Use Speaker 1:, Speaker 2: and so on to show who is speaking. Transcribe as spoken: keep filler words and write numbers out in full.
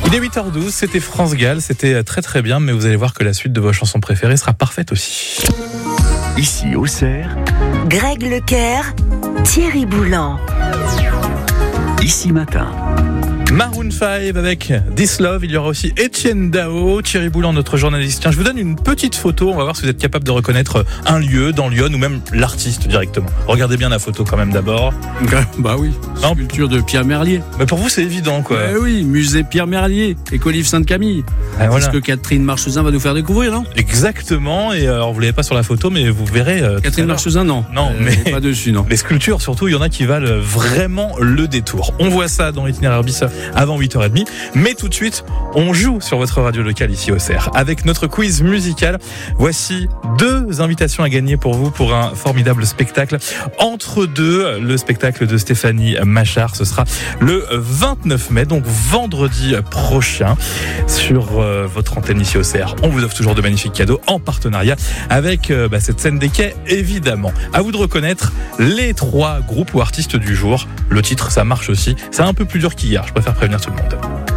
Speaker 1: Il est huit heures douze, c'était France Gall, c'était très très bien, mais vous allez voir que la suite de vos chansons préférées sera parfaite aussi.
Speaker 2: Ici, Auxerre,
Speaker 3: Greg Lecaire, Thierry Boulan.
Speaker 2: Ici Matin.
Speaker 1: Maroon cinq avec This Love, il y aura aussi Étienne Dao, Thierry Boulan, notre journaliste. Tiens, je vous donne une petite photo, on va voir si vous êtes capable de reconnaître un lieu dans Lyon ou même l'artiste directement. Regardez bien la photo quand même d'abord.
Speaker 4: Bah oui,
Speaker 1: Non.
Speaker 4: sculpture de Pierre Merlier.
Speaker 1: Mais pour vous c'est évident quoi.
Speaker 4: Eh oui, musée Pierre Merlier, Écolive Sainte-Camille.
Speaker 1: Ah, voilà.
Speaker 4: C'est ce que Catherine Marchezin va nous faire découvrir, non
Speaker 1: Exactement, et alors vous l'avez pas sur la photo mais vous verrez. Euh,
Speaker 4: Catherine Marchezin, non.
Speaker 1: Non,
Speaker 4: Euh,
Speaker 1: mais-
Speaker 4: pas dessus, non.
Speaker 1: Les sculptures, surtout, il y en a qui valent vraiment le détour. On voit ça dans l'itinéraire bis avant huit heures trente. Mais tout de suite, on joue sur votre radio locale ici au Auxerre. Avec notre quiz musical, voici deux invitations à gagner pour vous pour un formidable spectacle. Entre deux, le spectacle de Stéphanie Machard. Ce sera le vingt-neuf mai, donc vendredi prochain, sur euh, votre antenne ici au Auxerre. On vous offre toujours de magnifiques cadeaux en partenariat avec euh, bah, cette scène des quais, évidemment. À vous de reconnaître les trois groupes ou artistes du jour. Le titre, ça marche aussi. C'est un peu plus dur qu'hier, je préfère prévenir tout le monde.